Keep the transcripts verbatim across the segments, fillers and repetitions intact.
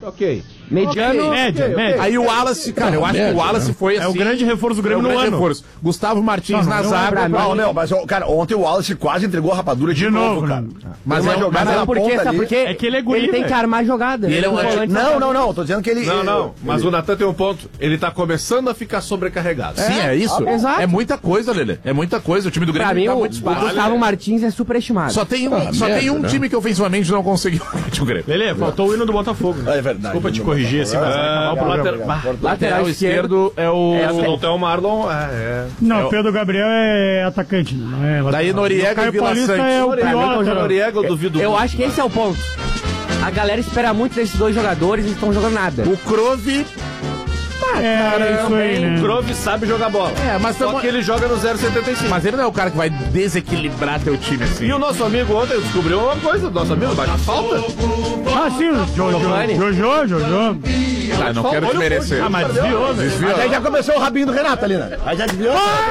Ok. Mediano. Okay, média, okay, média. Aí o Wallace, cara, eu acho média, que o Wallace né? foi assim. É o grande reforço do Grêmio é no ano. Reforço. Gustavo Martins não, na zaga. Não, não, mas, cara, ontem o Wallace quase entregou a rapadura de, de novo, novo, cara. Mas é uma jogada na ponta ali. Sabe por quê? É que ele é guri, Ele tem que armar a jogada. E ele é um é, não, não, não, tô dizendo que ele... Não, não, ele, mas ele... o Natan tem um ponto. Ele tá começando a ficar sobrecarregado. Sim, é isso. Ah, exato. É muita coisa, Lelê. É muita coisa. O time do Grêmio pra mim, tá o, muito espaço. o Gustavo Martins é superestimado. Só tem um, ah, só merda, tem um né? time que ofensivamente não conseguiu o Grêmio. Lelê, faltou o hino do Botafogo. Né? É verdade. Desculpa te corrigir assim, mas é, pro lateral. Lateral esquerdo é o. É, se não tem o Marlon. É, é. Não, é o Pedro Gabriel é atacante, não é lateral. Daí Noriega e Vila Sante. É o pior, Noriega, eu duvido. Eu acho que esse é o ponto. A galera espera muito desses dois jogadores e estão jogando nada. O Krove. Ah, é, cara, isso aí, né? O Grove sabe jogar bola. É, mas só tamo... que ele joga no zero vírgula setenta e cinco. Mas ele não é o cara que vai desequilibrar teu time assim. E o nosso amigo ontem descobriu uma coisa. Nosso amigo bate falta. Ah, sim, o Jojo. Jojo, Jojo. Ah, não quero desmerecer. Ah, mas desviou, né? Desviou. Mas aí já começou o rabinho do Renato ali, né? Aí já desviou.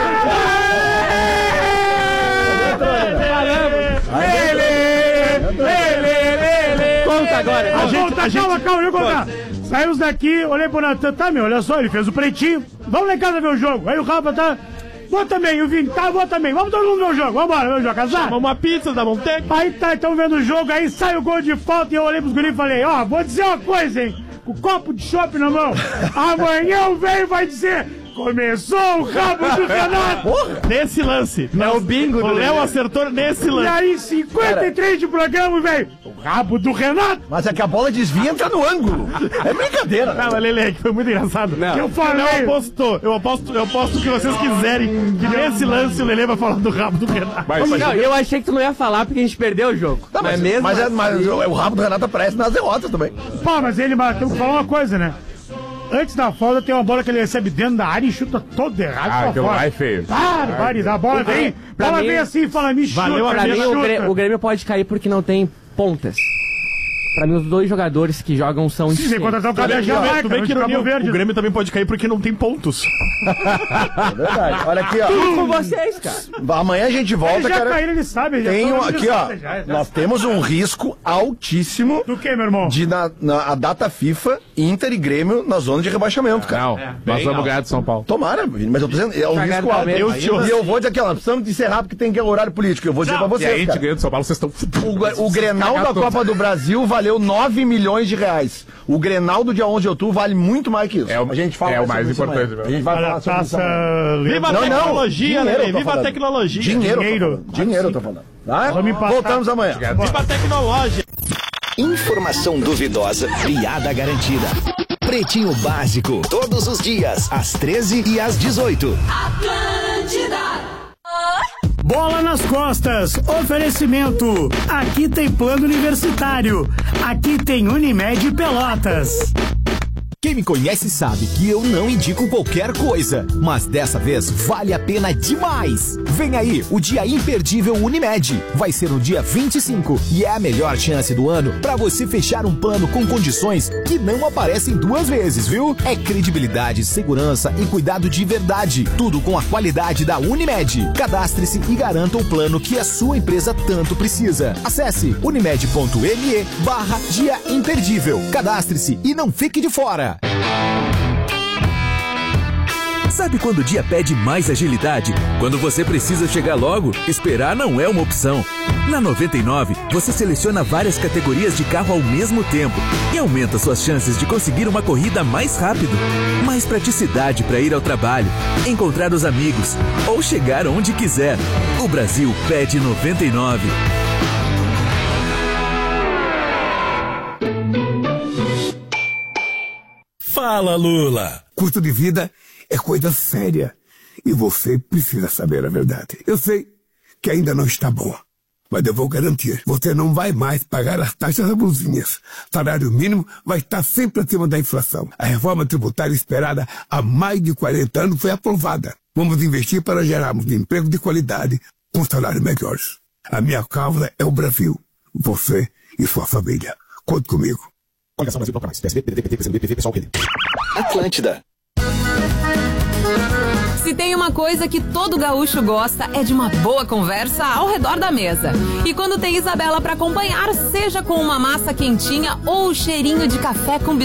Conta agora. A gente, a calma, calma, deixa eu contar. Saímos daqui, olhei pro Natan, tá, meu, olha só, ele fez o pretinho. Vamos lá em casa ver o jogo. Aí o Rafa tá... Vou também, o Vini, tá, vou também. Vamos todo mundo ver o jogo, vambora, ver o jogo, casar. Vamos uma pizza da Montec. Aí tá, estamos vendo o jogo, aí sai o gol de falta e eu olhei pros guris e falei, ó, vou dizer uma coisa, hein. Com o copo de chopp na mão. Amanhã o velho vai dizer... Começou o rabo do Renato! Porra. Nesse lance. É o bingo do O Léo acertou nesse lance. E aí, cinquenta e três cara, de programa, velho. O rabo do Renato! Mas é que a bola desvia e entra no ângulo. É brincadeira. Não, mas Lelê, que foi muito engraçado. Não. Eu falei. Eu aposto, eu aposto, eu aposto que vocês quiserem que nesse lance o Lelê vai falar do rabo do Renato. Mas, não, eu achei que tu não ia falar porque a gente perdeu o jogo. Não, mas, mas, mesmo mas, assim, é, mas o, o rabo do Renato aparece nas derrotas também. Pô, mas ele, mas temos que falar uma coisa, né? Antes da falta tem uma bola que ele recebe dentro da área e chuta todo errado ah, pra aquilo fora. Vai feio. Barbaridade, a bola vem, pra bola mim, vem assim e fala, me chuta, valeu, pra me mim, chuta. O Grêmio, o Grêmio pode cair porque não tem pontas. Pra mim, os dois jogadores que jogam são... Sim, sem contratar o cabelo já vai, tu vê que ironia, o Grêmio também pode cair porque não tem pontos. É verdade. Olha aqui, ó. Tudo com vocês, cara. Amanhã a gente volta, ele já cara. Caíram, ele sabe. Tem um, aqui, ó. Já, já. Nós temos um risco altíssimo... Do que, meu irmão? De na, na a data FIFA, Inter e Grêmio na zona de rebaixamento, cara. Não, é, nós vamos ganhar de São Paulo. Tomara, mas eu tô dizendo, é um Jogar risco alto. eu E eu vou dizer aqui, ó, nós precisamos encerrar porque tem que horário político. Eu vou dizer não, pra vocês, e a gente cara. ganha de São Paulo, vocês estão... O, o Grenal da Copa do Brasil valeu nove milhões de reais. O Grenal do dia onze de outubro vale muito mais que isso. É o, a gente fala é o mais importante. A gente vai falar sobre isso. Viva a não, tecnologia, não. Lelê. Viva a tecnologia. Dinheiro. Dinheiro. Dinheiro, eu tô falando. Ah, voltamos amanhã. Viva a tecnologia. Informação duvidosa, piada garantida. Pretinho Básico, todos os dias, às treze e às dezoito. Atlântida. Bola nas costas, oferecimento. Aqui tem plano universitário. Aqui tem Unimed Pelotas. Quem me conhece sabe que eu não indico qualquer coisa, mas dessa vez vale a pena demais. Vem aí o dia imperdível Unimed. Vai ser no dia vinte e cinco e é a melhor chance do ano para você fechar um plano com condições que não aparecem duas vezes, viu? É credibilidade, segurança e cuidado de verdade. Tudo com a qualidade da Unimed. Cadastre-se e garanta o plano que a sua empresa tanto precisa. Acesse unimed.me barra dia imperdível. Cadastre-se e não fique de fora. Sabe quando o dia pede mais agilidade? Quando você precisa chegar logo, esperar não é uma opção. Na noventa e nove, você seleciona várias categorias de carro ao mesmo tempo e aumenta suas chances de conseguir uma corrida mais rápido. Mais praticidade para ir ao trabalho, encontrar os amigos ou chegar onde quiser. O Brasil pede noventa e nove. Fala, Lula! Custo de vida é coisa séria e você precisa saber a verdade. Eu sei que ainda não está bom, mas eu vou garantir, você não vai mais pagar as taxas abusinhas. Salário mínimo vai estar sempre acima da inflação. A reforma tributária esperada há mais de quarenta anos foi aprovada. Vamos investir para gerarmos emprego de qualidade com salários melhores. A minha causa é o Brasil, você e sua família. Conte comigo. Coligação Brasil Bloco Mais. P S B, P D T, P T, P C B, P V, Pessoal, P D. Atlântida. Se tem uma coisa que todo gaúcho gosta é de uma boa conversa ao redor da mesa. E quando tem Isabela para acompanhar, seja com uma massa quentinha ou o cheirinho de café com